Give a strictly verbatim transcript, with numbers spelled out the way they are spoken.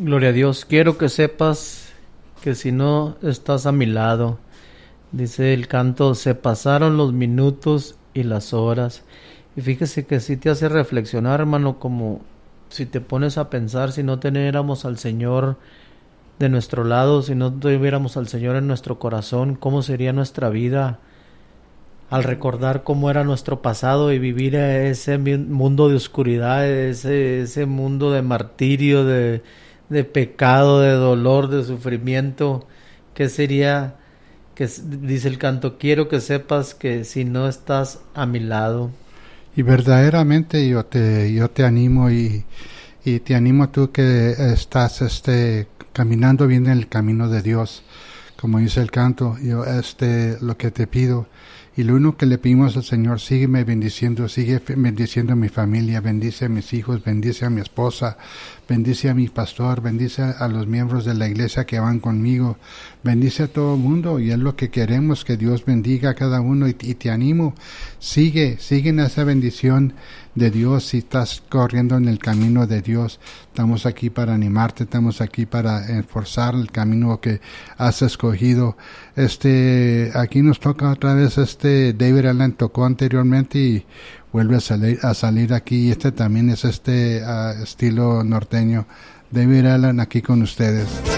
Gloria a Dios. Quiero que sepas que si no estás a mi lado, dice el canto, se pasaron los minutos y las horas. Y fíjese que sí te hace reflexionar, hermano, como si te pones a pensar, si no tuviéramos al Señor de nuestro lado, si no tuviéramos al Señor en nuestro corazón, ¿cómo sería nuestra vida? Al recordar cómo era nuestro pasado y vivir ese mundo de oscuridad, ese, ese mundo de martirio, de, de pecado, de dolor, de sufrimiento, ¿qué sería? Que dice el canto, quiero que sepas que si no estás a mi lado. Y verdaderamente yo te yo te animo y, y te animo tú que estás este caminando bien en el camino de Dios, como dice el canto. Yo este lo que te pido y lo único que le pedimos al Señor, sígueme bendiciendo, sigue bendiciendo a mi familia, bendice a mis hijos, bendice a mi esposa, bendice a mi pastor, bendice a los miembros de la iglesia que van conmigo, bendice a todo el mundo, y es lo que queremos, que Dios bendiga a cada uno, y, y te animo, sigue, sigue en esa bendición de Dios. Si estás corriendo en el camino de Dios, estamos aquí para animarte, estamos aquí para esforzar el camino que has escogido. Este, aquí nos toca otra vez, este, David Allen tocó anteriormente y vuelve a salir, a salir aquí. Este también es este uh, estilo norteño. David Allen aquí con ustedes.